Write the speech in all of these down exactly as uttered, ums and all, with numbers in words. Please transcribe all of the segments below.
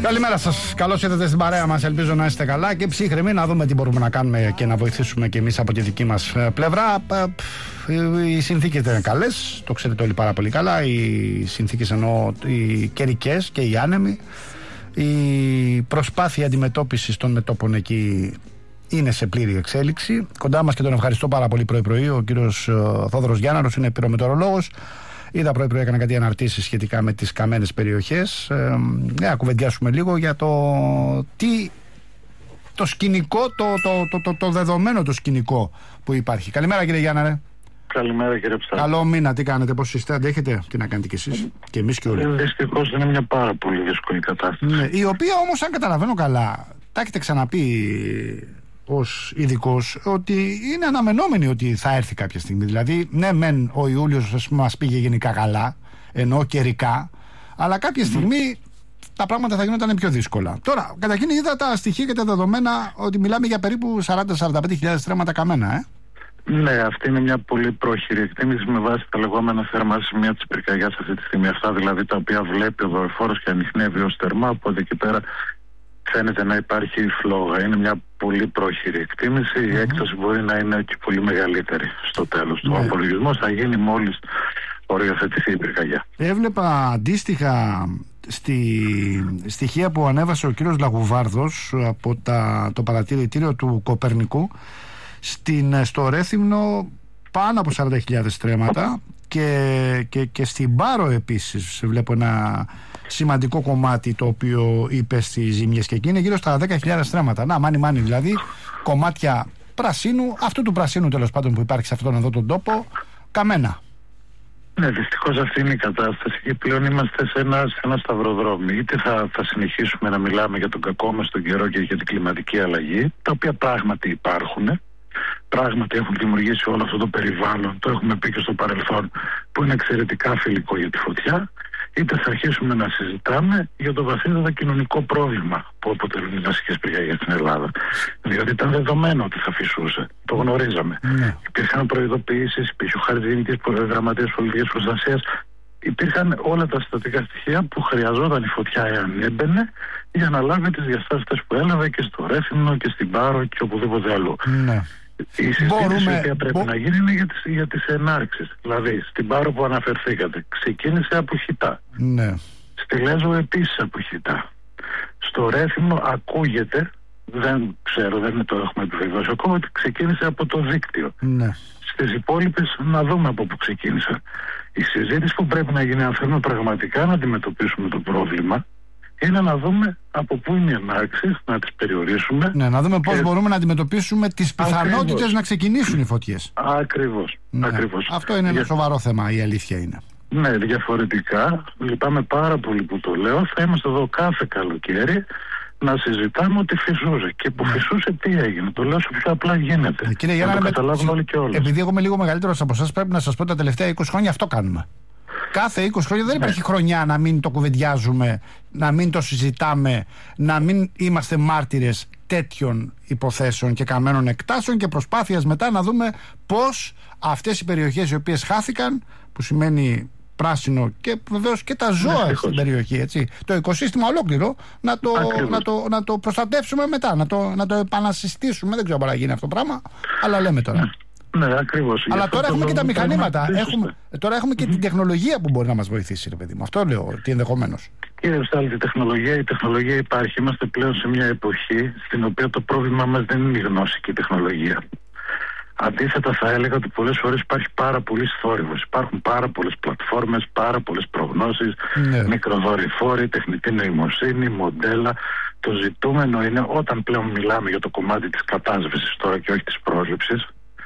Καλημέρα σας. Καλώς ήρθατε στην παρέα μας. Ελπίζω να είστε καλά και ψύχρεμοι, να δούμε τι μπορούμε να κάνουμε και να βοηθήσουμε και εμείς από τη δική μας πλευρά. Οι συνθήκες δεν είναι καλές, το ξέρετε όλοι πάρα πολύ καλά. Οι συνθήκες εννοώ οι καιρικές και οι άνεμοι. Η προσπάθεια αντιμετώπισης των μετώπων εκεί είναι σε πλήρη εξέλιξη. Κοντά μας και τον ευχαριστώ πάρα πολύ πρωί-πρωί, ο κύριος Θόδωρος Γιάνναρος, είναι πυρομετεωρολόγος. Είδα πρωί-πρωί, έκανα κάτι αναρτήσεις σχετικά με τις καμένες περιοχές. Ε, να κουβεντιάσουμε λίγο για το τι το σκηνικό, το, το, το, το, το δεδομένο το σκηνικό που υπάρχει. Καλημέρα κύριε Γιάνναρε. Καλημέρα κύριε Ψάρη. Καλό μήνα, τι κάνετε, πώς είστε, αντέχετε, τι να κάνετε κι εσείς και εμείς και όλοι. Δυστυχώς είναι μια πάρα πολύ δύσκολη κατάσταση. Ναι, η οποία όμως, αν καταλαβαίνω καλά, τα έχετε ξαναπεί ως ειδικός, ότι είναι αναμενόμενη ότι θα έρθει κάποια στιγμή. Δηλαδή, ναι, μεν ο Ιούλιος μας πήγε γενικά καλά, ενώ καιρικά, αλλά κάποια στιγμή τα πράγματα θα γινόταν πιο δύσκολα. Τώρα, καταρχήν είδα τα στοιχεία και τα δεδομένα ότι μιλάμε για περίπου σαράντα με σαράντα πέντε χιλιάδες στρέμματα καμένα, ε. Ναι, αυτή είναι μια πολύ πρόχειρη εκτίμηση με βάση τα λεγόμενα θερμά σημεία της πυρκαγιάς αυτή τη στιγμή. Αυτά δηλαδή τα οποία βλέπει ο δορυφόρος και ανιχνεύει ως θερμά, οπότε εκεί πέρα φαίνεται να υπάρχει φλόγα. Είναι μια πολύ πρόχειρη εκτίμηση. Mm-hmm. Η έκταση μπορεί να είναι και πολύ μεγαλύτερη στο τέλος. Mm-hmm. Ο απολογισμός θα γίνει μόλις οριοθετηθεί η πυρκαγιά. Έβλεπα αντίστοιχα στη στοιχεία που ανέβασε ο κύριος Λαγουβάρδος από τα, το παρατηρητήριο του Κοπερνικού. Στην, στο Ρέθυμνο πάνω από σαράντα χιλιάδες στρέμματα και, και, και στην Πάρο επίσης βλέπω ένα σημαντικό κομμάτι το οποίο είπε στις ζημιές και εκεί είναι γύρω στα δέκα χιλιάδες στρέμματα. Να, μάνι μάνι δηλαδή, κομμάτια πρασίνου, αυτού του πρασίνου τέλος πάντων που υπάρχει σε αυτόν εδώ τον τόπο, καμένα. Ναι, δυστυχώς αυτή είναι η κατάσταση και πλέον είμαστε σε ένα, σε ένα σταυροδρόμι. Είτε θα, θα συνεχίσουμε να μιλάμε για τον κακό μας τον καιρό και για την κλιματική αλλαγή, τα οποία πράγματι υπάρχουν. Πράγματι έχουν δημιουργήσει όλο αυτό το περιβάλλον, το έχουμε πει και στο παρελθόν, που είναι εξαιρετικά φιλικό για τη φωτιά, είτε θα αρχίσουμε να συζητάμε για το βαθύτερο κοινωνικό πρόβλημα που αποτελούν οι βασικές πυρκαγιές στην Ελλάδα. Διότι ήταν δεδομένο ότι θα φυσούσε. Το γνωρίζαμε. Mm. Υπήρχαν προειδοποιήσεις, υπήρχε ο χάρτης γενικής γραμματείας πολιτικής προστασίας. Υπήρχαν όλα τα συστατικά στοιχεία που χρειαζόταν η φωτιά εάν έμπαινε για να λάβει τις διαστάσεις που έλαβε και στο Ρέθυμνο και στην Πάρο και οπουδήποτε αλλού. Ναι. Η συζήτηση Μπορούμε... η οποία πρέπει Μπο... να γίνει είναι για τις, για τις ενάρξεις. Δηλαδή, στην Πάρο που αναφερθήκατε, ξεκίνησε από χιτά. Ναι. Στη Λέσβο επίσης από χιτά. Στο Ρέθυμνο ακούγεται, δεν ξέρω, δεν το έχουμε επιβεβαιώσει ακόμα, ότι ξεκίνησε από το δίκτυο. Ναι. Στις υπόλοιπες να δούμε από πού ξεκίνησε. Η συζήτηση που πρέπει να γίνει, αν θέλουμε πραγματικά να αντιμετωπίσουμε το πρόβλημα, είναι να δούμε από πού είναι οι ενάρξεις, να τις περιορίσουμε. Ναι, να δούμε πώς και... μπορούμε να αντιμετωπίσουμε τις πιθανότητες Ακριβώς. να ξεκινήσουν οι φωτιές. Ακριβώς. Ναι. Ακριβώς. Αυτό είναι ένα Για... σοβαρό θέμα, η αλήθεια είναι. Ναι, διαφορετικά, λυπάμαι πάρα πολύ που το λέω, θα είμαστε εδώ κάθε καλοκαίρι να συζητάμε ότι φυσούσε. Και που ναι. φυσούσε τι έγινε. Το λέω σε πιο απλά γίνεται. Ε, κύριε Γιάννα, να το καταλάβουν με... όλοι και όλοι. Επειδή εγώ είμαι λίγο μεγαλύτερος από εσάς, πρέπει να σας πω τα τελευταία είκοσι χρόνια αυτό κάνουμε. Κάθε είκοσι χρόνια δεν υπάρχει ναι. χρονιά να μην το κουβεντιάζουμε, να μην το συζητάμε, να μην είμαστε μάρτυρες τέτοιων υποθέσεων και καμένων εκτάσεων και προσπάθειας μετά να δούμε πώς αυτές οι περιοχές οι οποίες χάθηκαν, που σημαίνει πράσινο και βεβαίως και τα ζώα ναι, στην περιοχή, έτσι, το οικοσύστημα ολόκληρο, να το, να το, να το προστατεύσουμε μετά, να το, να το επανασυστήσουμε. Δεν ξέρω πώς να γίνει αυτό το πράγμα, αλλά λέμε τώρα. Ναι. Ναι, ακριβώς. Αλλά τώρα έχουμε και τα μηχανήματα. Έχουμε, τώρα έχουμε και mm-hmm. την τεχνολογία που μπορεί να μας βοηθήσει, ρε παιδί μου. Αυτό λέω, ότι ενδεχομένως. Κύριε Ψάλτη, η τεχνολογία, η τεχνολογία υπάρχει. Είμαστε πλέον σε μια εποχή στην οποία το πρόβλημά μας δεν είναι η γνώση και η τεχνολογία. Αντίθετα, θα έλεγα ότι πολλές φορές υπάρχει πάρα πολύ θόρυβος. Υπάρχουν πάρα πολλές πλατφόρμες, πάρα πολλές προγνώσεις, ναι. μικροδορυφόροι, τεχνητή νοημοσύνη, μοντέλα. Το ζητούμενο είναι, όταν πλέον μιλάμε για το κομμάτι της κατάσβεσης τώρα και όχι της πρόληψης,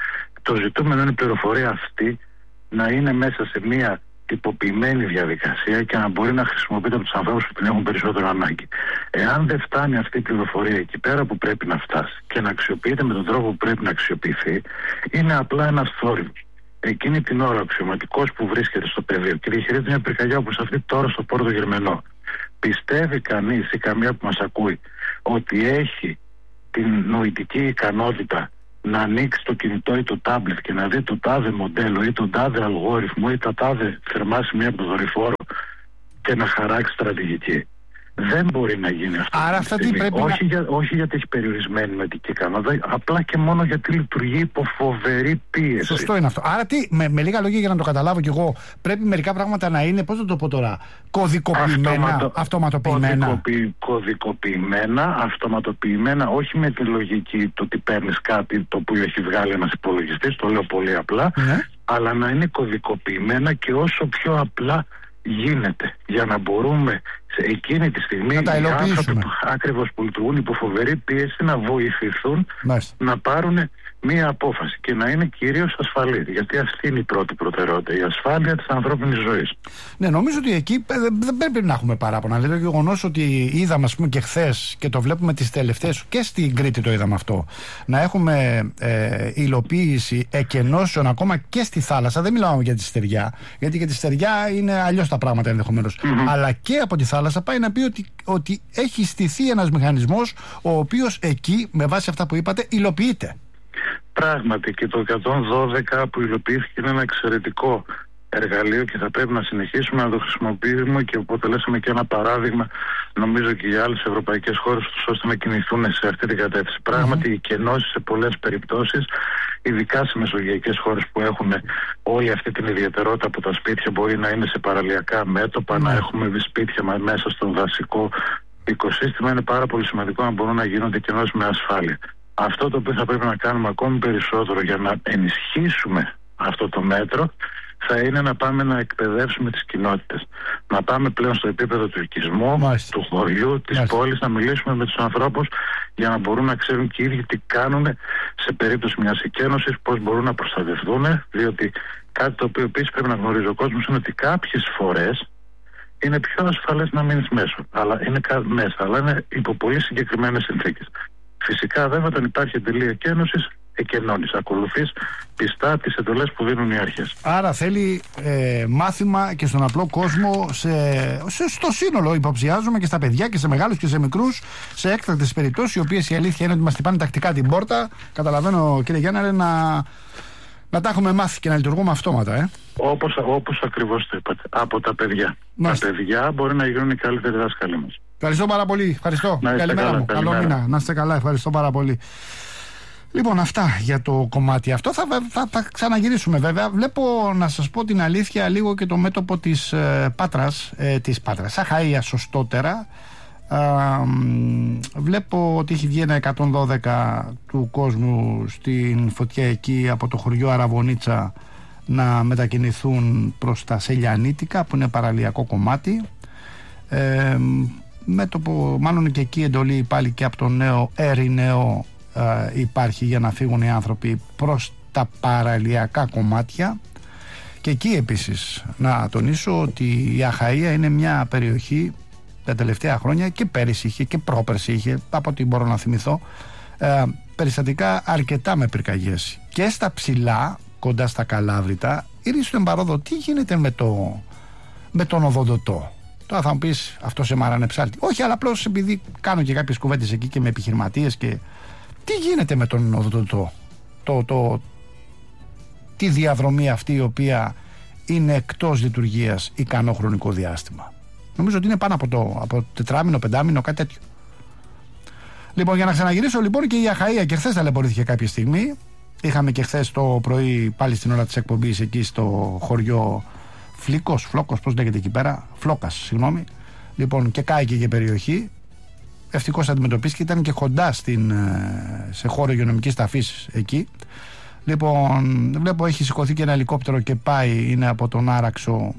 το ζητούμενο είναι η πληροφορία αυτή να είναι μέσα σε μια τυποποιημένη διαδικασία και να μπορεί να χρησιμοποιείται από τους ανθρώπους που την έχουν περισσότερο ανάγκη. Εάν δεν φτάνει αυτή η πληροφορία εκεί πέρα που πρέπει να φτάσει και να αξιοποιείται με τον τρόπο που πρέπει να αξιοποιηθεί, είναι απλά ένας θόρυβος. Εκείνη την ώρα ο αξιωματικός που βρίσκεται στο πεδίο και διαχειρίζεται μια πυρκαγιά όπως αυτή τώρα στο Πόρτο Γερμενό, πιστεύει κανείς ή καμία που μας ακούει ότι έχει την νοητική ικανότητα να ανοίξει το κινητό ή το τάμπλετ και να δει το τάδε μοντέλο ή τον τάδε αλγόριθμο ή τα τάδε θερμά σημεία από το δορυφόρο και να χαράξει στρατηγική? Δεν μπορεί να γίνει αυτό. Άρα αυτά τι πρέπει όχι, να... για, όχι γιατί έχει περιορισμένη μετική ικανότητα, απλά και μόνο γιατί λειτουργεί υπό φοβερή πίεση. Σωστό είναι αυτό. Άρα τι, με, με λίγα λόγια για να το καταλάβω κι εγώ, πρέπει μερικά πράγματα να είναι, πώς θα το πω τώρα, κωδικοποιημένα, Αυτοματο... αυτοματοποιημένα. Κωδικοποιη... Κωδικοποιημένα, αυτοματοποιημένα, όχι με τη λογική το ότι παίρνει κάτι το οποίο έχει βγάλει ένας υπολογιστής, το λέω πολύ απλά, ναι. Αλλά να είναι κωδικοποιημένα και όσο πιο απλά γίνεται, για να μπορούμε σε εκείνη τη στιγμή να τα οι άνθρωποι που, ακριβώς που λειτουργούν υπό φοβερή πίεση να βοηθηθούν Μάλιστα. να πάρουν μία απόφαση και να είναι κυρίως ασφαλή. Γιατί αυτή είναι η πρώτη προτεραιότητα, η ασφάλεια της ανθρώπινης ζωής. Ναι, νομίζω ότι εκεί δεν πρέπει να έχουμε παράπονα. Δηλαδή, το γεγονός ότι είδαμε, ας πούμε, και χθες και το βλέπουμε τις τελευταίες, και στην Κρήτη το είδαμε αυτό, να έχουμε ε, υλοποίηση εκενώσεων ακόμα και στη θάλασσα. Δεν μιλάω για τη στεριά, γιατί για τη στεριά είναι αλλιώς τα πράγματα ενδεχομένως. Mm-hmm. Αλλά και από τη θάλασσα πάει να πει ότι, ότι έχει στηθεί ένας μηχανισμός ο οποίος εκεί, με βάση αυτά που είπατε, υλοποιείται. Πράγματι, και το εκατόν δώδεκα που υλοποιήθηκε είναι ένα εξαιρετικό εργαλείο και θα πρέπει να συνεχίσουμε να το χρησιμοποιούμε και αποτελέσαμε και ένα παράδειγμα, νομίζω, και για άλλες ευρωπαϊκές χώρες, ώστε να κινηθούν σε αυτή την κατεύθυνση. Mm-hmm. Πράγματι, οι κενώσεις σε πολλές περιπτώσεις, ειδικά σε μεσογειακές χώρες που έχουν όλη αυτή την ιδιαιτερότητα που τα σπίτια μπορεί να είναι σε παραλιακά μέτωπα, mm-hmm. να έχουμε σπίτια μέσα στον δασικό οικοσύστημα, είναι πάρα πολύ σημαντικό να μπορούν να γίνονται κενώσεις με ασφάλεια. Αυτό το οποίο θα πρέπει να κάνουμε ακόμη περισσότερο για να ενισχύσουμε αυτό το μέτρο θα είναι να πάμε να εκπαιδεύσουμε τις κοινότητες. Να πάμε πλέον στο επίπεδο του οικισμού, Μάλιστα. του χωριού, της Μάλιστα. πόλης, να μιλήσουμε με τους ανθρώπους για να μπορούν να ξέρουν και οι ίδιοι τι κάνουν σε περίπτωση μιας εκένωσης, πώς μπορούν να προστατευτούν, διότι κάτι το οποίο επίσης πρέπει να γνωρίζει ο κόσμος είναι ότι κάποιες φορές είναι πιο ασφαλές να μείνεις μέσα, αλλά είναι μέσα, αλλά είναι υπό πολύ συγκεκριμένες συνθήκες. Φυσικά, βέβαια, όταν υπάρχει εντελή εκένωση, εκενώνεις. Ακολουθείς πιστά τις εντολές που δίνουν οι αρχές. Άρα θέλει ε, μάθημα και στον απλό κόσμο, σε, σε, στο σύνολο, υποψιάζομαι, και στα παιδιά και σε μεγάλους και σε μικρούς, σε έκτακτες περιπτώσεις, οι οποίες η αλήθεια είναι ότι μας χτυπάνε τακτικά την πόρτα. Καταλαβαίνω, κύριε Γιάνναρε, να, να τα έχουμε μάθει και να λειτουργούμε αυτόματα. Ε. Όπως, όπως ακριβώς το είπατε. Από τα παιδιά. Μάλιστα. Τα παιδιά μπορεί να γίνουν οι καλύτεροι δάσκαλοι μας. Ευχαριστώ πάρα πολύ. Ευχαριστώ. Καλημέρα καλά, μου. Καλό μήνα. Να είστε καλά. Ευχαριστώ πάρα πολύ. Λοιπόν, αυτά για το κομμάτι αυτό. Θα, θα, θα ξαναγυρίσουμε βέβαια. Βλέπω, να σας πω την αλήθεια, λίγο και το μέτωπο της ε, Πάτρας, ε, της Πάτρας, Αχαΐας σωστότερα. Ε, βλέπω ότι έχει βγει ένα εκατόν δώδεκα του κόσμου στην φωτιά εκεί από το χωριό Αραβωνίτσα να μετακινηθούν προς τα Σελιανίτικα, που είναι παραλιακό κομμάτι. Ε, μέτωπο, μάλλον και εκεί εντολή πάλι και από το νέο Ερηναίο ε, υπάρχει για να φύγουν οι άνθρωποι προς τα παραλιακά κομμάτια. Και εκεί επίσης να τονίσω ότι η Αχαΐα είναι μια περιοχή τα τελευταία χρόνια, και πέρυσι είχε και πρόπερσι είχε, από ό,τι μπορώ να θυμηθώ, ε, περιστατικά αρκετά με πυρκαγιές και στα ψηλά κοντά στα Καλάβρητα. Ήρθε εμπαρόδο, τι γίνεται με, το, με τον Οδοντοτό. Τώρα θα μου πεις, αυτό σε μάρανε ψάλτη. Όχι, αλλά απλώς επειδή κάνω και κάποιες κουβέντες εκεί και με επιχειρηματίες, και τι γίνεται με τον Οδοντοτό, το, το, τη διαδρομή αυτή η οποία είναι εκτός λειτουργίας ικανό χρονικό διάστημα. Νομίζω ότι είναι πάνω από το από τετράμινο, πεντάμινο, κάτι τέτοιο. Λοιπόν, για να ξαναγυρίσω λοιπόν, και η Αχαΐα και χθες ταλαιπωρήθηκε κάποια στιγμή. Είχαμε και χθες το πρωί, πάλι στην ώρα της εκπομπής, εκεί στο χωριό Φλίκος, Φλόκος, πώς λέγεται εκεί πέρα, Φλόκας, συγγνώμη. Λοιπόν, και κάηκε και περιοχή. Ευτυχώς αντιμετωπίστηκε, ήταν και κοντά στην, σε χώρο υγειονομικής ταφής εκεί. Λοιπόν, βλέπω έχει σηκωθεί και ένα ελικόπτερο και πάει, είναι από τον Άραξο.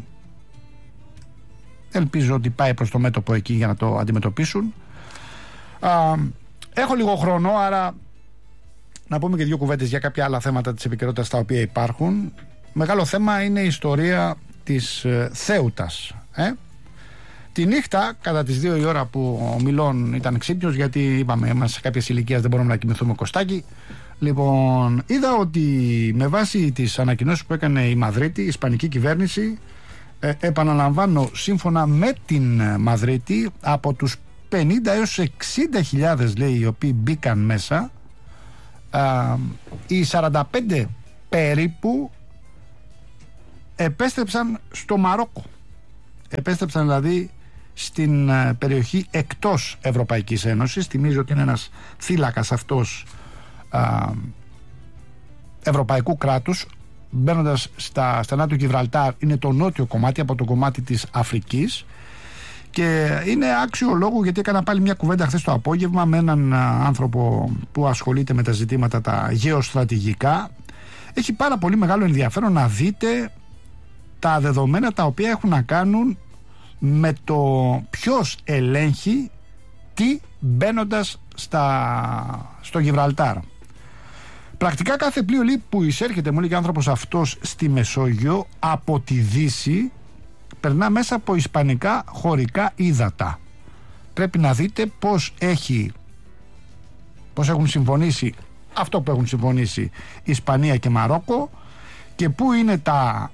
Ελπίζω ότι πάει προς το μέτωπο εκεί για να το αντιμετωπίσουν. Α, έχω λίγο χρόνο, άρα να πούμε και δύο κουβέντες για κάποια άλλα θέματα της επικαιρότητας τα οποία υπάρχουν. Μεγάλο θέμα είναι η ιστορία της ε, Θέουτας. Ε? Τη νύχτα, κατά τις δύο η ώρα που ο Μιλών ήταν ξύπνιος, γιατί είπαμε, είμαστε σε κάποιες ηλικίες, δεν μπορούμε να κοιμηθούμε κοστάκι. Λοιπόν, είδα ότι με βάση τις ανακοινώσεις που έκανε η Μαδρίτη, η ισπανική κυβέρνηση, ε, επαναλαμβάνω, σύμφωνα με την Μαδρίτη, από τους πενήντα έως εξήντα χιλιάδες, λέει, οι οποίοι μπήκαν μέσα, ε, οι σαράντα πέντε περίπου επέστρεψαν στο Μαρόκο. Επέστρεψαν δηλαδή στην περιοχή εκτός Ευρωπαϊκής Ένωσης. Θυμίζω ότι είναι ένας θύλακας αυτός α, ευρωπαϊκού κράτους. Μπαίνοντας στα στενά του Γιβραλτάρ, είναι το νότιο κομμάτι από το κομμάτι της Αφρικής, και είναι άξιο λόγου, γιατί έκανα πάλι μια κουβέντα χθες το απόγευμα με έναν άνθρωπο που ασχολείται με τα ζητήματα τα γεωστρατηγικά. Έχει πάρα πολύ μεγάλο ενδιαφέρον να δείτε τα δεδομένα τα οποία έχουν να κάνουν με το ποιος ελέγχει τι μπαίνοντας στα, στο Γιβραλτάρ. Πρακτικά κάθε πλοίο που εισέρχεται, μου λέει και ο άνθρωπος αυτός, στη Μεσόγειο από τη Δύση, περνά μέσα από ισπανικά χωρικά ύδατα. Πρέπει να δείτε πώς έχει πώς έχουν συμφωνήσει αυτό που έχουν συμφωνήσει Ισπανία και Μαρόκο, και πού είναι τα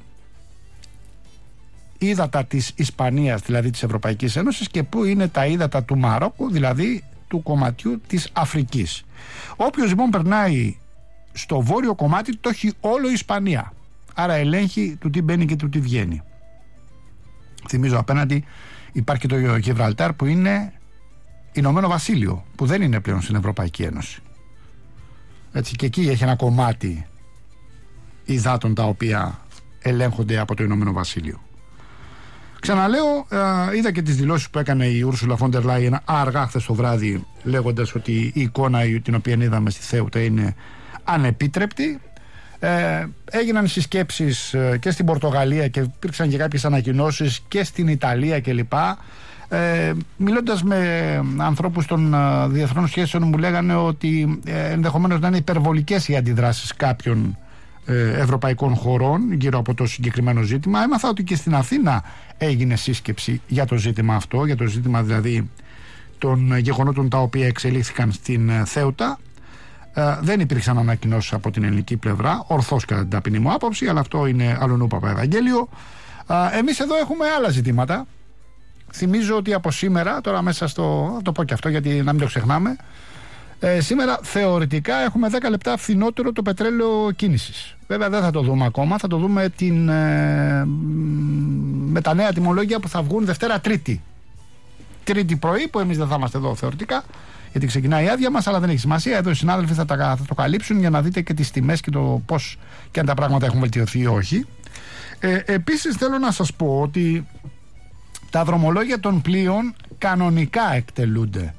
ύδατα της Ισπανίας, δηλαδή της Ευρωπαϊκής Ένωσης, και πού είναι τα ύδατα του Μαρόκου, δηλαδή του κομματιού της Αφρικής. Όποιος λοιπόν περνάει στο βόρειο κομμάτι, το έχει όλο η Ισπανία, άρα ελέγχει του τι μπαίνει και του τι βγαίνει. Θυμίζω απέναντι υπάρχει το Γιβραλτάρ, που είναι Ηνωμένο Βασίλειο, που δεν είναι πλέον στην Ευρωπαϊκή Ένωση. Έτσι, και εκεί έχει ένα κομμάτι υδάτων τα οποία ελέγχονται από το Ηνωμένο Βασίλειο. Ξαναλέω, ε, είδα και τις δηλώσεις που έκανε η Ούρσουλα φον ντερ Λάιεν αργά χθες το βράδυ, λέγοντας ότι η εικόνα την οποία είδαμε στη Θέουτα είναι ανεπίτρεπτη. Ε, έγιναν συσκέψεις και στην Πορτογαλία και υπήρξαν και κάποιες ανακοινώσεις και στην Ιταλία κλπ. Ε, μιλώντας με ανθρώπους των διεθνών σχέσεων, μου λέγανε ότι ε, ενδεχομένως να είναι υπερβολικές οι αντιδράσεις κάποιων ε, ευρωπαϊκών χωρών γύρω από το συγκεκριμένο ζήτημα. Έμαθα ότι και στην Αθήνα έγινε σύσκεψη για το ζήτημα αυτό, για το ζήτημα δηλαδή των γεγονότων τα οποία εξελίχθηκαν στην Θέουτα. Uh, δεν υπήρξαν ανακοινώσεις από την ελληνική πλευρά, ορθώς κατά την ταπεινή μου άποψη, αλλά αυτό είναι αλλονού Παπαευαγγέλιο. Uh, εμείς εδώ έχουμε άλλα ζητήματα. Θυμίζω ότι από σήμερα, τώρα μέσα στο, θα το πω και αυτό γιατί να μην το ξεχνάμε, ε, σήμερα θεωρητικά έχουμε δέκα λεπτά φθηνότερο το πετρέλαιο κίνησης. Βέβαια δεν θα το δούμε ακόμα, θα το δούμε την, ε, με τα νέα τιμολόγια που θα βγουν Δευτέρα Τρίτη. Τρίτη πρωί, που εμείς δεν θα είμαστε εδώ θεωρητικά, γιατί ξεκινάει η άδεια μας, αλλά δεν έχει σημασία. Εδώ οι συνάδελφοι θα, τα, θα το καλύψουν για να δείτε και τις τιμές και το πώς και αν τα πράγματα έχουν βελτιωθεί ή όχι. Ε, επίσης θέλω να σας πω ότι τα δρομολόγια των πλοίων κανονικά εκτελούνται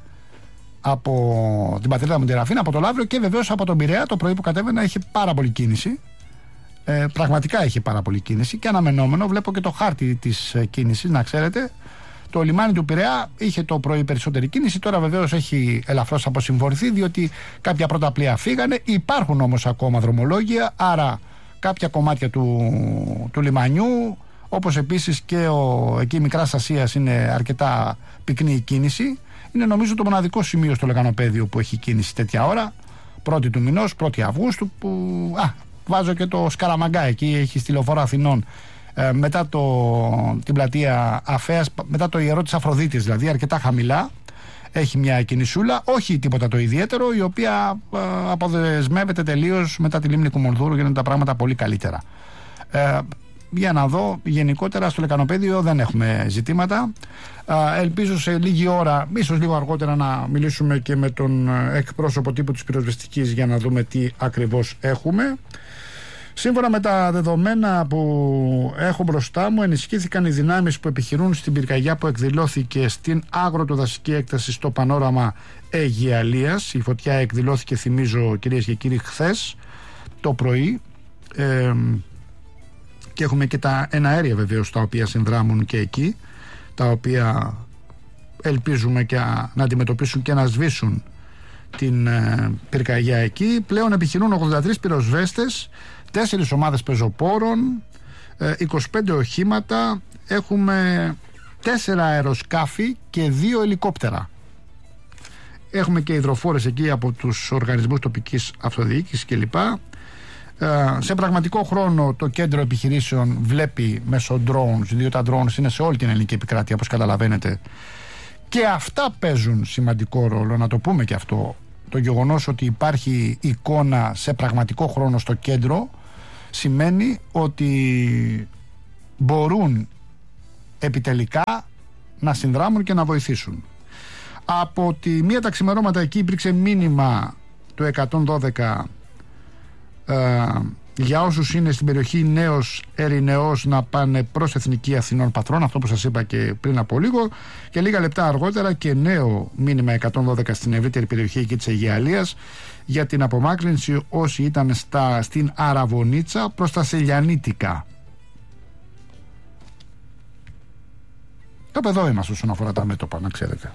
από την πατρίδα μου τη Ραφίνα, από το Λαύριο και βεβαίως από τον Πειραιά. Το πρωί που κατέβαινα είχε πάρα πολύ κίνηση. Ε, πραγματικά είχε πάρα πολύ κίνηση και αναμενόμενο. Βλέπω και το χάρτη της κίνησης, να ξέρετε. Το λιμάνι του Πειραιά είχε το πρωί περισσότερη κίνηση. Τώρα βεβαίως έχει ελαφρώς αποσυμφορηθεί, διότι κάποια πρώτα πλοία φύγανε. Υπάρχουν όμως ακόμα δρομολόγια, άρα κάποια κομμάτια του, του λιμανιού, όπως επίσης και ο, εκεί η Μικράς Ασίας, είναι αρκετά πυκνή η κίνηση. Είναι νομίζω το μοναδικό σημείο στο λεκανοπέδιο που έχει κίνηση τέτοια ώρα, πρώτη του μηνός, πρώτη Αυγούστου, που α, βάζω και το Σκαραμαγκά, εκεί έχει στη Λεωφόρο Αθηνών. Ε, μετά το, την πλατεία Αφέας, μετά το ιερό της Αφροδίτης, δηλαδή αρκετά χαμηλά, έχει μια κινησούλα, όχι τίποτα το ιδιαίτερο, η οποία ε, αποδεσμεύεται τελείως μετά τη λίμνη Κουμουνδούρου, γίνονται τα πράγματα πολύ καλύτερα. Ε, για να δω, γενικότερα στο λεκανοπέδιο δεν έχουμε ζητήματα. Ε, ελπίζω σε λίγη ώρα, ίσως λίγο αργότερα, να μιλήσουμε και με τον εκπρόσωπο τύπου της πυροσβεστικής για να δούμε τι ακριβώς έχουμε. Σύμφωνα με τα δεδομένα που έχω μπροστά μου, ενισχύθηκαν οι δυνάμεις που επιχειρούν στην πυρκαγιά που εκδηλώθηκε στην αγροτοδασική έκταση στο Πανόραμα Αιγιαλίας. Η φωτιά εκδηλώθηκε, θυμίζω κυρίες και κύριοι, χθες το πρωί, ε, και έχουμε και τα εναέρια βεβαίως τα οποία συνδράμουν και εκεί, τα οποία ελπίζουμε και να αντιμετωπίσουν και να σβήσουν την ε, πυρκαγιά εκεί. Πλέον επιχειρούν ογδόντα τρεις πυροσβέστες, τέσσερις ομάδες πεζοπόρων, είκοσι πέντε οχήματα, έχουμε τέσσερα αεροσκάφη και δύο ελικόπτερα. Έχουμε και υδροφόρες εκεί από τους οργανισμούς τοπικής αυτοδιοίκησης κλπ. Σε πραγματικό χρόνο το κέντρο επιχειρήσεων βλέπει μέσω drones, διότι τα drones είναι σε όλη την ελληνική επικράτεια, όπως καταλαβαίνετε, και αυτά παίζουν σημαντικό ρόλο. Να το πούμε και αυτό, το γεγονός ότι υπάρχει εικόνα σε πραγματικό χρόνο στο κέντρο σημαίνει ότι μπορούν επιτελικά να συνδράμουν και να βοηθήσουν. Από τη μία τα ξημερώματα εκεί υπήρξε μήνυμα του εκατόν δώδεκα ε, για όσους είναι στην περιοχή Νέος Ερηνεός να πάνε προς Εθνική Αθηνών Πατρών, αυτό που σας είπα και πριν από λίγο, και λίγα λεπτά αργότερα και νέο μήνυμα εκατόν δώδεκα στην ευρύτερη περιοχή εκεί της Αιγιαλίας για την απομάκρυνση όσοι ήταν στα, στην Αραβωνίτσα προς τα Σελιανίτικα. Το παιδό είμαστε όσον αφορά τα μέτωπα, να ξέρετε.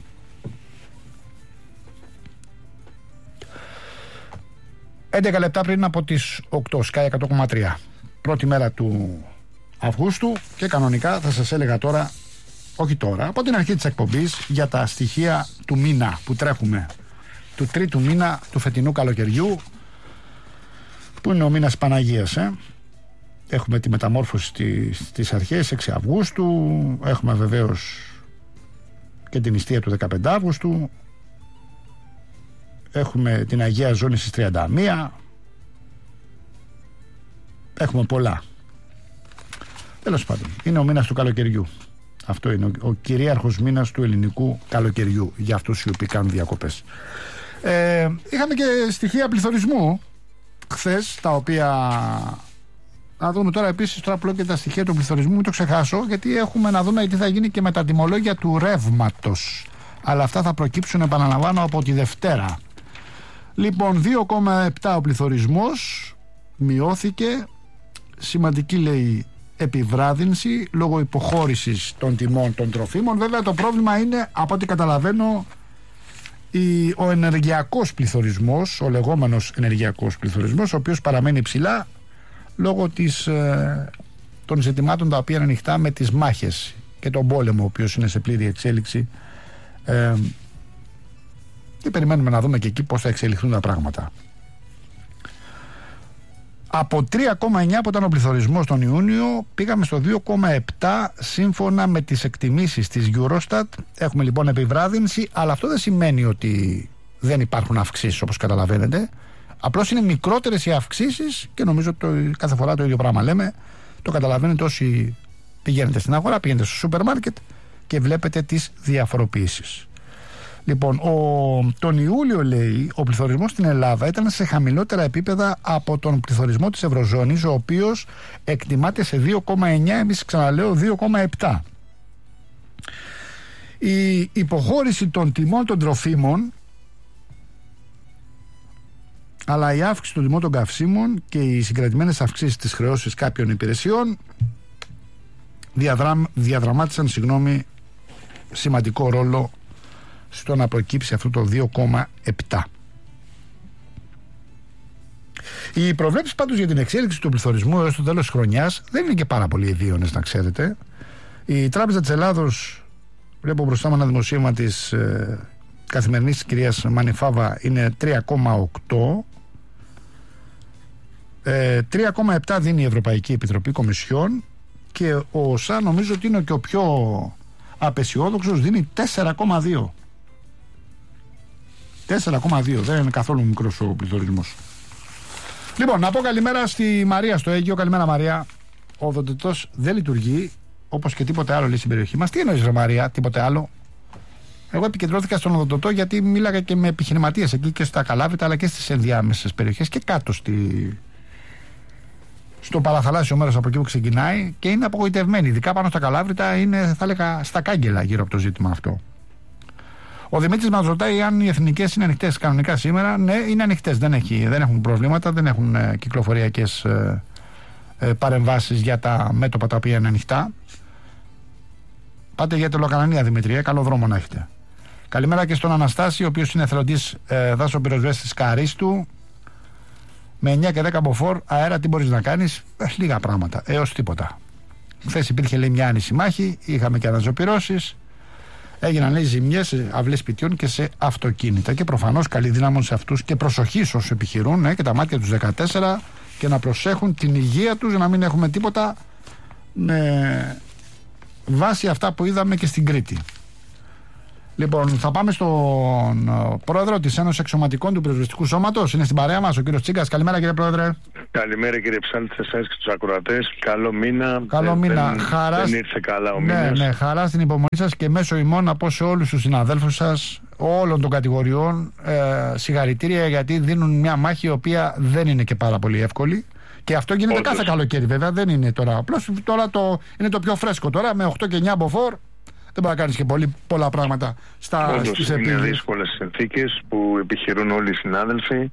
έντεκα λεπτά πριν από τις οκτώ, Sky εκατό κόμμα τρία. Πρώτη μέρα του Αυγούστου και κανονικά θα σας έλεγα τώρα, όχι τώρα, από την αρχή της εκπομπής, για τα στοιχεία του μήνα που τρέχουμε, του τρίτου μήνα του φετινού καλοκαιριού, που είναι ο μήνας Παναγίας. Ε? Έχουμε τη μεταμόρφωση στις, στις αρχές, έξι Αυγούστου, έχουμε βεβαίως και την νηστεία του δεκαπέντε Αυγούστου, έχουμε την Αγία Ζώνη στις τριάντα μία, έχουμε πολλά. Τέλος πάντων, είναι ο μήνας του καλοκαιριού. Αυτό είναι ο, ο κυρίαρχος μήνας του ελληνικού καλοκαιριού για αυτούς οι οποίοι κάνουν διακοπές. Ε, είχαμε και στοιχεία πληθωρισμού χθες, τα οποία να δούμε τώρα επίσης, τώρα απλό και τα στοιχεία του πληθωρισμού, μην το ξεχάσω, γιατί έχουμε να δούμε τι θα γίνει και με τα τιμολόγια του ρεύματος. Αλλά αυτά θα προκύψουν, επαναλαμβάνω, από τη Δευτέρα. Λοιπόν, δύο κόμμα επτά ο πληθωρισμός, μειώθηκε, σημαντική λέει επιβράδυνση λόγω υποχώρησης των τιμών των τροφίμων. Βέβαια το πρόβλημα είναι, από ό,τι καταλαβαίνω, η, ο ενεργειακός πληθωρισμός, ο λεγόμενος ενεργειακός πληθωρισμός, ο οποίος παραμένει ψηλά λόγω της, ε, των ζητημάτων τα οποία είναι ανοιχτά με τις μάχες και τον πόλεμο, ο οποίος είναι σε πλήρη εξέλιξη, ε, και περιμένουμε να δούμε και εκεί πώς θα εξελιχθούν τα πράγματα. Από τρία κόμμα εννιά που ήταν ο πληθωρισμός τον Ιούνιο, πήγαμε στο δύο κόμμα επτά σύμφωνα με τις εκτιμήσεις της Eurostat. Έχουμε λοιπόν επιβράδυνση, αλλά αυτό δεν σημαίνει ότι δεν υπάρχουν αυξήσεις, όπως καταλαβαίνετε. Απλώς είναι μικρότερες οι αυξήσεις και νομίζω ότι κάθε φορά το ίδιο πράγμα λέμε. Το καταλαβαίνετε όσοι πηγαίνετε στην αγορά, πηγαίνετε στο σούπερ μάρκετ και βλέπετε τις διαφοροποιήσεις. Λοιπόν, ο, τον Ιούλιο, λέει, ο πληθωρισμός στην Ελλάδα ήταν σε χαμηλότερα επίπεδα από τον πληθωρισμό της Ευρωζώνης, ο οποίος εκτιμάται σε δύο κόμμα εννιά, εμείς ξαναλέω δύο κόμμα επτά. Η υποχώρηση των τιμών των τροφίμων, αλλά η αύξηση των τιμών των καυσίμων και οι συγκρατημένες αυξήσεις της χρεώσης κάποιων υπηρεσιών διαδραμ, διαδραμάτισαν συγγνώμη, σημαντικό ρόλο στο να προκύψει αυτό το δύο κόμμα επτά. Οι προβλέψεις πάντως για την εξέλιξη του πληθωρισμού έως το τέλος της χρονιάς δεν είναι και πάρα πολύ ευίωνες, να ξέρετε. Η Τράπεζα της Ελλάδος, βλέπω μπροστά μου ένα δημοσίευμα της ε, καθημερινής της κυρίας Μανιφάβα, είναι τρία κόμμα οκτώ. ε, τρία κόμμα επτά δίνει η Ευρωπαϊκή Επιτροπή Κομισιόν και ο ΩΣΑ νομίζω ότι είναι και ο πιο απεσιόδοξος, δίνει τέσσερα κόμμα δύο. τέσσερα κόμμα δύο, δεν είναι καθόλου μικρός ο πληθωρισμός. Λοιπόν, να πω καλημέρα στη Μαρία στο Αίγυο. Καλημέρα, Μαρία. Ο οδοντητός δεν λειτουργεί, όπως και τίποτε άλλο, λέει, στην περιοχή μας. Τι εννοείς, ρε Μαρία, τίποτε άλλο? Εγώ επικεντρώθηκα στον οδοντοτό γιατί μίλαγα και με επιχειρηματίες εκεί και στα Καλάβρητα, αλλά και στις ενδιάμεσες περιοχές και κάτω στη... στο παραθαλάσσιο μέρος από εκεί που ξεκινάει, και είναι απογοητευμένοι. Ειδικά πάνω στα Καλάβρητα είναι, θα έλεγα, στα κάγκελα γύρω από το ζήτημα αυτό. Ο Δημήτρης μας ρωτάει αν οι εθνικές είναι ανοιχτές κανονικά σήμερα. Ναι, είναι ανοιχτές. Δεν, έχει, δεν έχουν προβλήματα, δεν έχουν ε, κυκλοφοριακές ε, ε, παρεμβάσεις για τα μέτωπα τα οποία είναι ανοιχτά. Πάτε για Τελοκανανία, Δημήτρη, ε, καλό δρόμο να έχετε. Καλημέρα και στον Αναστάση, ο οποίος είναι εθελοντής ε, δάσο πυροσβέστης Καρίστου. Με εννιά και δέκα μποφόρ αέρα, τι μπορείς να κάνεις? Ε, λίγα πράγματα, έως τίποτα. Χθες υπήρχε, λέει, μια άνηση μάχη, είχαμε και αναζωπυρώσεις. Έγιναν, λέει, ζημιές σε αυλές σπιτιών και σε αυτοκίνητα. Και προφανώς καλή δύναμη σε αυτούς και προσοχή σε όσους επιχειρούν, ε, και τα μάτια τους δεκατέσσερα, και να προσέχουν την υγεία τους, να μην έχουμε τίποτα με βάση αυτά που είδαμε και στην Κρήτη. Λοιπόν, θα πάμε στον πρόεδρο της Ένωσης Αξιωματικών του Πυροσβεστικού Σώματος. Είναι στην παρέα μας ο κύριος Τσίγκας. Καλημέρα, κύριε πρόεδρε. Καλημέρα, κύριε Ψάλτη, σε εσάς και τους ακροατές. Καλό μήνα. Καλό ε, μήνα. Δεν, χαρά... δεν ήρθε καλά ο ναι, μήνας. Ναι, χαρά στην υπομονή σας και μέσω ημών να πω σε όλους τους συναδέλφους σας όλων των κατηγοριών ε, συγχαρητήρια, γιατί δίνουν μια μάχη η οποία δεν είναι και πάρα πολύ εύκολη. Και αυτό γίνεται Όντως. κάθε καλοκαίρι, βέβαια. Δεν είναι τώρα. Απλώς τώρα το, είναι το πιο φρέσκο τώρα με οκτώ και εννιά μποφόρ. Δεν μπορεί να κάνεις και πολύ, πολλά πράγματα στα, Όντως, στις είναι επίγειες. δύσκολες συνθήκες που επιχειρούν όλοι οι συνάδελφοι.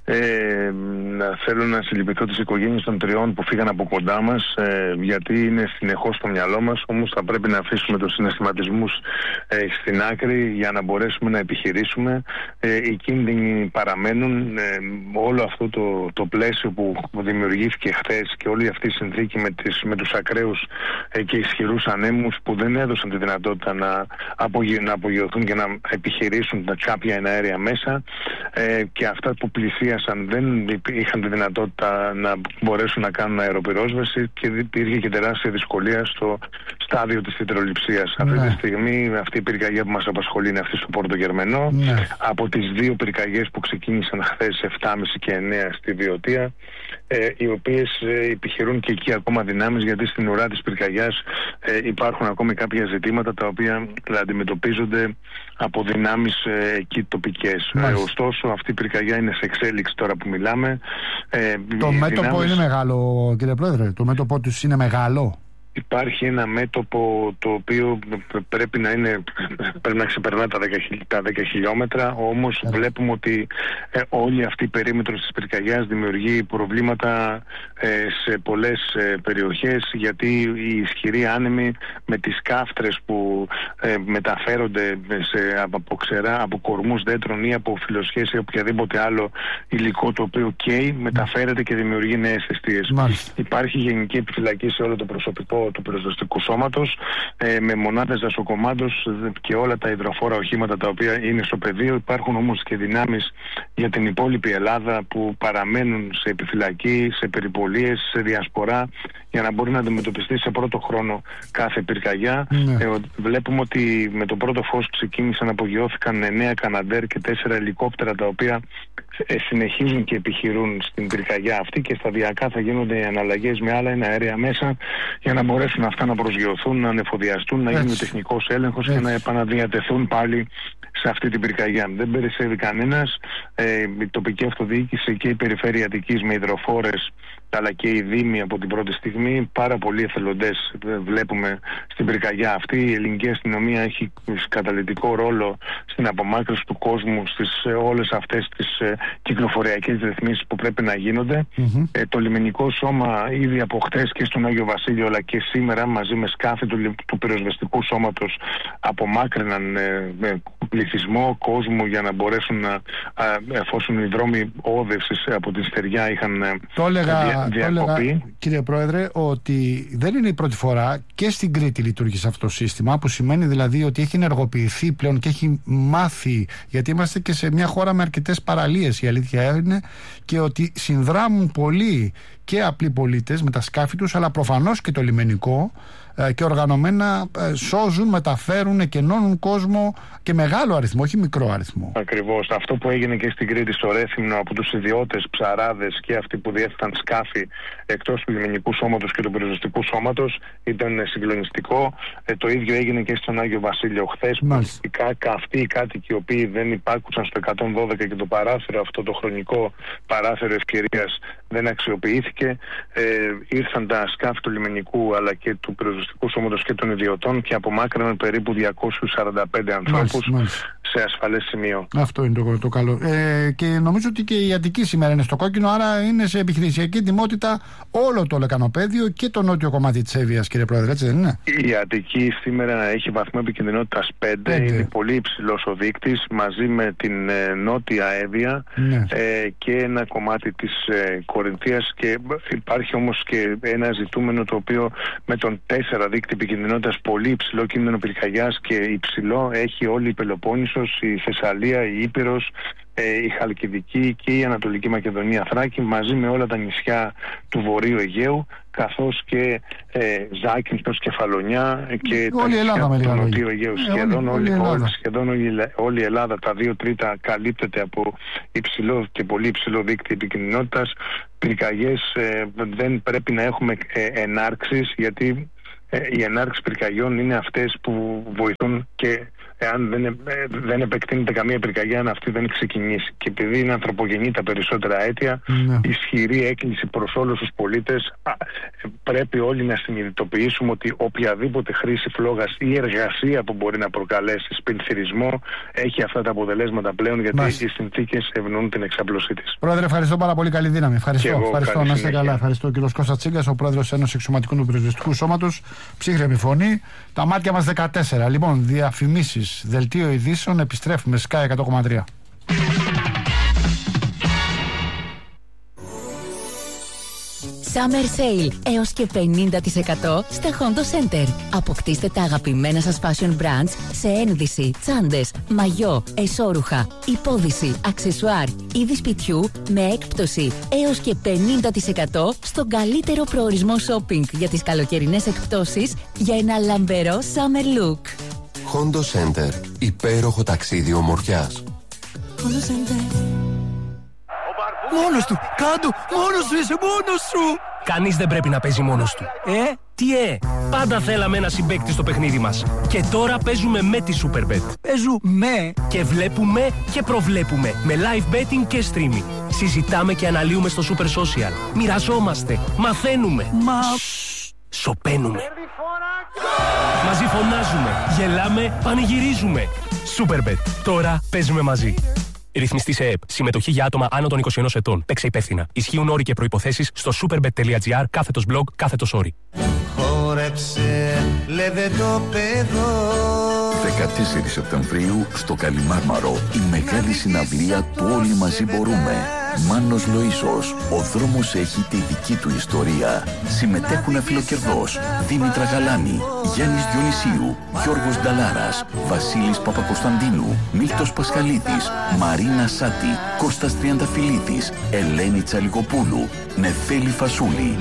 Ε, θέλω να συλληπιθώ τις οικογένειες των τριών που φύγαν από κοντά μας, ε, γιατί είναι συνεχώς στο μυαλό μας. Όμως θα πρέπει να αφήσουμε τους συναισθηματισμούς ε, στην άκρη για να μπορέσουμε να επιχειρήσουμε. Ε, οι κίνδυνοι παραμένουν. Ε, όλο αυτό το, το πλαίσιο που δημιουργήθηκε χθες και όλη αυτή η συνθήκη με, τις, με τους ακραίους ε, και ισχυρούς ανέμους που δεν έδωσαν τη δυνατότητα να, απογει... να απογειωθούν και να επιχειρήσουν τα κάποια εναέρια μέσα, ε, και αυτά που πλησίασαν δεν είχαν τη δυνατότητα να μπορέσουν να κάνουν αεροπυρόσβεση και υπήρχε και τεράστια δυσκολία στο στάδιο της υδρολειψίας. Ναι. Αυτή τη στιγμή αυτή η πυρκαγιά που μας απασχολεί είναι αυτή στο Πόρτο Γερμενό. Ναι. Από τις δύο πυρκαγιές που ξεκίνησαν χθες επτά και μισή και εννέα στη Βιωτία, ε, οι οποίες ε, επιχειρούν και εκεί ακόμα δυνάμεις, γιατί στην ουρά της πυρκαγιάς ε, υπάρχουν ακόμη κάποια ζητήματα τα οποία αντιμετωπίζονται από δυνάμεις ε, εκεί τοπικές. Ε, ωστόσο αυτή η πυρκαγιά είναι σε εξέλιξη τώρα που μιλάμε. Ε, το μέτωπο δυνάμεις... είναι μεγάλο, κύριε Πρόεδρε. Το μέτωπο τους είναι μεγάλο. Υπάρχει ένα μέτωπο το οποίο πρέπει να είναι, πρέπει να ξεπερνά τα δέκα χιλιόμετρα, όμως yeah. βλέπουμε ότι ε, όλη αυτή η περίμετρος της πυρκαγιάς δημιουργεί προβλήματα ε, σε πολλές ε, περιοχές, γιατί οι ισχυροί άνεμοι με τις κάφτρες που ε, μεταφέρονται σε, από ξερά, από κορμούς δέντρων ή από φιλοσχέσεις ή οποιαδήποτε άλλο υλικό το οποίο καίει, μεταφέρεται και δημιουργεί νέες αιστείες. Yeah. Υπάρχει γενική επιφυλακή σε όλο το προσωπικό του πυροσβεστικού σώματος, ε, με μονάδες δασοκομάντος και όλα τα υδροφόρα οχήματα τα οποία είναι στο πεδίο. Υπάρχουν όμως και δυνάμεις για την υπόλοιπη Ελλάδα που παραμένουν σε επιφυλακή, σε περιπολίες, σε διασπορά, για να μπορεί να αντιμετωπιστεί σε πρώτο χρόνο κάθε πυρκαγιά. Ναι. Ε, βλέπουμε ότι με το πρώτο φως ξεκίνησαν, απογειώθηκαν εννέα Καναντέρ και τέσσερα ελικόπτερα, τα οποία ε, συνεχίζουν και επιχειρούν στην πυρκαγιά αυτή, και σταδιακά θα γίνονται οι αναλλαγές με άλλα εναέρια μέσα για να μπορέσουν αυτά να προσγειωθούν, να ανεφοδιαστούν, να γίνει ο τεχνικός έλεγχος και να επαναδιατεθούν πάλι σε αυτή την πυρκαγιά. Δεν περισσεύει κανένας. Ε, η τοπική αυτοδιοίκηση και η περιφέρεια Αττικής με υδροφόρες, αλλά και οι δήμοι από την πρώτη στιγμή, πάρα πολλοί εθελοντές βλέπουμε στην πυρκαγιά αυτή. Η ελληνική αστυνομία έχει καταλυτικό ρόλο στην απομάκρυνση του κόσμου, στις όλες αυτές τις ε, κυκλοφοριακές ρυθμίσεις που πρέπει να γίνονται. Mm-hmm. Ε, το λιμενικό σώμα ήδη από χτες και στον Άγιο Βασίλειο, αλλά και σήμερα, μαζί με σκάφη του, του πυροσβεστικού σώματος, απομάκρυναν ε, ε, πληθυσμό, κόσμο, για να μπορέσουν να, ε, εφόσον οι δρόμοι όδευσης από τη στεριά είχαν ε, το έλεγα, το έλεγα, κύριε Πρόεδρε, ότι δεν είναι η πρώτη φορά, και στην Κρήτη λειτουργεί αυτό το σύστημα, που σημαίνει δηλαδή ότι έχει ενεργοποιηθεί πλέον και έχει μάθει, γιατί είμαστε και σε μια χώρα με αρκετές παραλίες, η αλήθεια είναι, και ότι συνδράμουν πολύ και απλοί πολίτες με τα σκάφη τους, αλλά προφανώς και το λιμενικό, και οργανωμένα σώζουν, μεταφέρουν, εκενώνουν κόσμο, και μεγάλο αριθμό, όχι μικρό αριθμό. Ακριβώς. Αυτό που έγινε και στην Κρήτη στο Ρέθυμνο από τους ιδιώτες, ψαράδες και αυτοί που διέθεταν σκάφη εκτός του λιμενικού σώματος και του πυροσβεστικού σώματος ήταν συγκλονιστικό. Ε, το ίδιο έγινε και στον Άγιο Βασίλειο χθες, που αυτοί οι κάτοικοι οι οποίοι δεν υπάκουσαν στο εκατόν δώδεκα και το παράθυρο, αυτό το χρονικό παράθυρο ευκαιρίας, δεν αξιοποιήθηκε. Ε, ήρθαν τα σκάφη του λιμενικού αλλά και του πυροσβεστικού σώματος και των ιδιωτών και απομάκρυναν περίπου διακόσιους σαράντα πέντε ανθρώπους σε ασφαλές σημείο. Αυτό είναι το, το καλό. Ε, και νομίζω ότι και η Αττική σήμερα είναι στο κόκκινο, άρα είναι σε επιχειρησιακή ετοιμότητα όλο το λεκανοπέδιο και το νότιο κομμάτι της Εύβοιας, κύριε Πρόεδρε, έτσι δεν είναι? Η Αττική σήμερα έχει βαθμό επικινδυνότητας πέντε, είναι πολύ υψηλός ο δείκτης, μαζί με την ε, νότια Εύβοια, ναι. ε, και ένα κομμάτι της ε, Κορινθίας, και υπάρχει όμως και ένα ζητούμενο το οποίο με τον τέσσερα δείκτη επικινδυνότητας, πολύ υψηλό κίνδυνο πυρκαγιάς και υψηλό, έχει όλη η Πελοπόννησος, η Θεσσαλία, η Ήπειρος, η Χαλκιδική και η Ανατολική Μακεδονία Θράκη, μαζί με όλα τα νησιά του Βορείου Αιγαίου, καθώς και ε, Ζάκυνθος, Κεφαλονιά και όλη τα νησιά του Νοτιού Αιγαίου. Ε, σχεδόν όλη, όλη, όλη, σχεδόν όλη, όλη η Ελλάδα, τα δύο τρίτα καλύπτεται από υψηλό και πολύ υψηλό δίκτυο επικινδυνότητας. Πυρκαγιές ε, δεν πρέπει να έχουμε ε, ενάρξεις, γιατί ε, οι ενάρξεις πυρκαγιών είναι αυτές που βοηθούν, και εάν δεν, ε, δεν επεκτείνεται καμία πυρκαγιά, αν αυτή δεν ξεκινήσει. Και επειδή είναι ανθρωπογενή τα περισσότερα αίτια, ναι. ισχυρή έκκληση προς όλους τους πολίτες. Α, πρέπει όλοι να συνειδητοποιήσουμε ότι οποιαδήποτε χρήση φλόγας ή εργασία που μπορεί να προκαλέσει σπινθυρισμό έχει αυτά τα αποτελέσματα πλέον, γιατί Μάλιστα. οι συνθήκες ευνοούν την εξάπλωσή της. Πρόεδρε, ευχαριστώ πάρα πολύ. Καλή δύναμη. Ευχαριστώ. Εγώ, ευχαριστώ. Να είστε καλά. Ευχαριστώ. Ο κ. Κώστας Τσίγκας, ο πρόεδρος της Ένωσης Εξωματικού του Πυροσβεστικού Σώματος. Ψύχρεμη φωνή. Τα μάτια μας δεκατέσσερα. Λοιπόν, διαφημίσεις, δελτίο ειδήσεων, επιστρέφουμε. Sky εκατό κόμμα τρία. Summer Sale έως και πενήντα τοις εκατό στα Hondo Center. Αποκτήστε τα αγαπημένα σας fashion brands σε ένδυση, τσάντες, μαγιό, εσώρουχα, υπόδυση, αξεσουάρ, είδη σπιτιού με έκπτωση έως και πενήντα τοις εκατό στον καλύτερο προορισμό shopping για τις καλοκαιρινές εκπτώσεις για ένα λαμπερό summer look. Hondo Center. Υπέροχο ταξίδι ομορφιάς. Hondo Center. Μόνος του! Κάντο! Μόνος του! Είσαι μόνος σου! Κανείς δεν πρέπει να παίζει μόνος του. Ε, τι ε! Πάντα θέλαμε ένα συμπαίκτη στο παιχνίδι μας. Και τώρα παίζουμε με τη Superbet. Παίζουμε! Και βλέπουμε και προβλέπουμε. Με live betting και streaming. Συζητάμε και αναλύουμε στο Super Social. Μοιραζόμαστε. Μαθαίνουμε. Μα... Σοπαίνουμε. Μαζί φωνάζουμε. Γελάμε. Πανηγυρίζουμε. Superbet. Τώρα παίζουμε μαζί. Ρυθμιστή σε ΕΕΠ. Συμμετοχή για άτομα άνω των είκοσι ενός ετών. Παίξε υπεύθυνα. Ισχύουν όροι και προϋποθέσεις στο superbet.gr κάθετος blog κάθετος όροι. Χόρεψε, λέδε το παιδό. δεκατέσσερις Σεπτεμβρίου στο Καλιμάρμαρο η μεγάλη συναυλία του Όλοι Μαζί Μπορούμε. Μάνος Λοΐσος, ο δρόμος έχει τη δική του ιστορία. Συμμετέχουν αφιλοκερδός Δήμητρα Γαλάνη, Γιάννης Διονυσίου, Γιώργος Νταλάρας, Βασίλης Παπακοσταντίνου, Μίλτος Πασχαλίδης, Μαρίνα Σάτη, Κώστας Τριανταφυλλίδης, Ελένη Τσαλικοπούλου, Νεφέλη Φασούλη.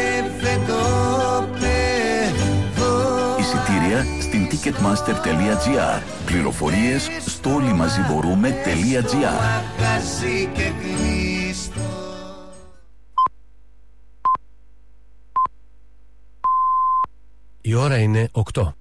Εισιτήρια στην ticketmaster.gr. Πληροφορίες στο όλοιμαζιμπορούμε.gr. Η ώρα είναι οκτώ.